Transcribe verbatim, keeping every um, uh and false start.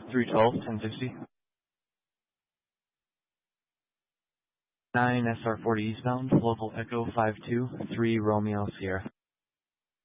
three twelve, ten sixty. nine S R forty eastbound, local Echo five two, three Romeo Sierra.